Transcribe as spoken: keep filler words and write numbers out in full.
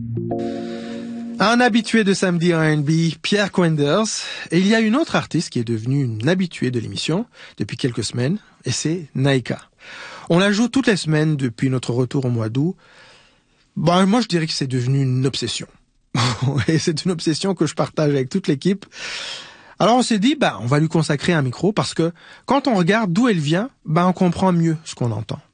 Un habitué de Samedi R and B, Pierre Quenders. Et il y a une autre artiste qui est devenue une habituée de l'émission depuis quelques semaines, et c'est Naika. On la joue toutes les semaines depuis notre retour au mois d'août. Bon, moi je dirais que c'est devenu une obsession. Et c'est une obsession que je partage avec toute l'équipe. Alors on s'est dit, bah, on va lui consacrer un micro parce que quand on regarde d'où elle vient, bah, on comprend mieux ce qu'on entend.